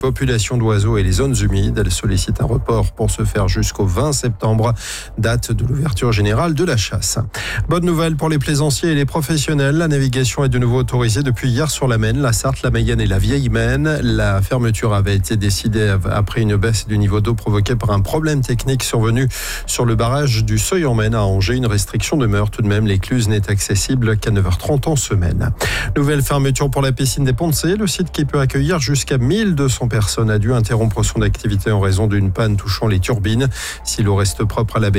Population d'oiseaux et les zones humides. Elle sollicite un report pour se faire jusqu'au 20 septembre, date de l'ouverture générale de la chasse. Bonne nouvelle pour les plaisanciers et les professionnels. La navigation est de nouveau autorisée depuis hier sur la Maine, la Sarthe, la Mayenne et la Vieille Maine. La fermeture avait été décidée après une baisse du niveau d'eau provoquée par un problème technique survenu sur le barrage du Seuil en Maine à Angers. Une restriction demeure tout de même. L'écluse n'est accessible qu'à 9h30 en semaine. Nouvelle fermeture pour la piscine des Ponts-de-Cé. Le site qui peut accueillir jusqu'à 1200 personnes a dû interrompre son activité en raison d'une panne touchant les turbines. Si l'eau reste propre à la baie